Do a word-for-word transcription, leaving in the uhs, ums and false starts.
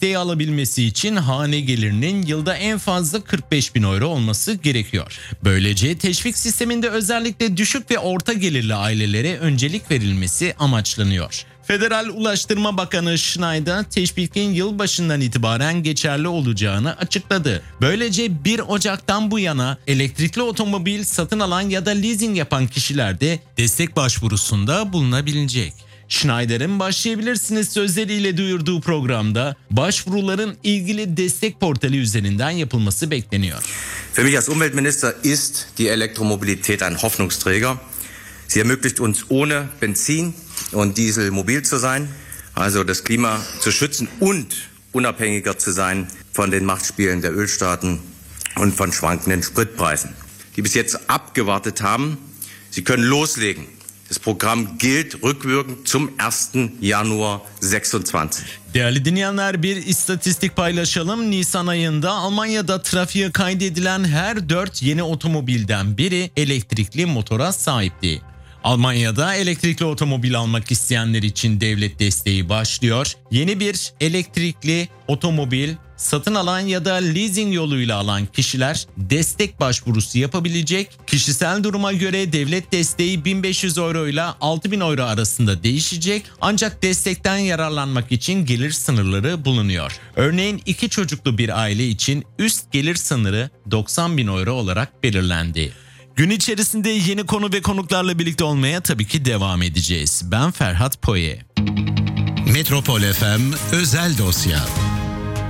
desteği alabilmesi için hane gelirinin yılda en fazla kırk beş bin euro olması gerekiyor. Böylece teşvik sisteminde özellikle düşük ve orta gelirli ailelere öncelik verilmesi amaçlanıyor. Federal Ulaştırma Bakanı Schneider, teşvikin yılbaşından itibaren geçerli olacağını açıkladı. Böylece bir Ocak'tan bu yana elektrikli otomobil satın alan ya da leasing yapan kişiler de destek başvurusunda bulunabilecek. Schneider'in başlayabilirsiniz sözleriyle duyurduğu programda başvuruların ilgili destek portali üzerinden yapılması bekleniyor. Für mich als Umweltminister ist die Elektromobilität ein Hoffnungsträger. Sie ermöglicht uns ohne Benzin und Diesel mobil zu sein, also das Klima zu schützen und unabhängiger zu sein von den Machtspielen der Ölstaaten und von schwankenden Spritpreisen. Die bis jetzt abgewartet haben, sie können loslegen. Das Programm gilt rückwirkend zum ersten Januar sechsundzwanzig. Değerli dinleyenler, bir istatistik paylaşalım. Nisan ayında Almanya'da trafiğe kaydedilen her dört yeni otomobilden biri elektrikli motora sahipti. Almanya'da elektrikli otomobil almak isteyenler için devlet desteği başlıyor. Yeni bir elektrikli otomobil satın alan ya da leasing yoluyla alan kişiler destek başvurusu yapabilecek. Kişisel duruma göre devlet desteği bin beş yüz euro ile altı bin euro arasında değişecek. Ancak destekten yararlanmak için gelir sınırları bulunuyor. Örneğin iki çocuklu bir aile için üst gelir sınırı doksan bin euro olarak belirlendi. Gün içerisinde yeni konu ve konuklarla birlikte olmaya tabii ki devam edeceğiz. Ben Ferhat Poye. Metropol F M Özel Dosya.